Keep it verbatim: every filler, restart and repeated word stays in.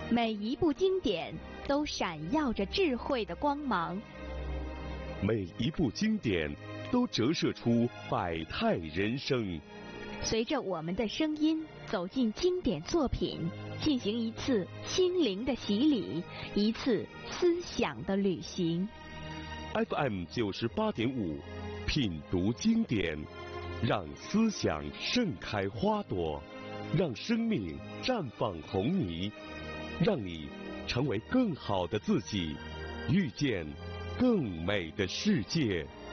每一部经典都闪耀着智慧的光芒， 每一部经典都折射出百态人生。 随着我们的声音走进经典作品，进行一次心灵的洗礼，一次思想的旅行。 F M 九十八点五，品读经典，让思想盛开花朵，让生命绽放红霓，让你成为更好的自己，遇见更美的世界。